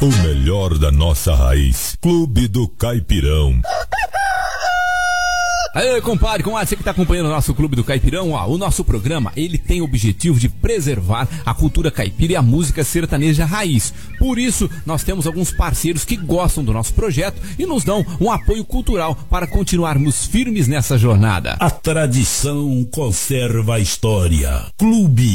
O melhor da nossa raiz. Clube do Caipirão. Aê, compadre, você que tá acompanhando o nosso Clube do Caipirão, o nosso programa, ele tem o objetivo de preservar a cultura caipira e a música sertaneja raiz. Por isso, nós temos alguns parceiros que gostam do nosso projeto e nos dão um apoio cultural para continuarmos firmes nessa jornada. A tradição conserva a história. Clube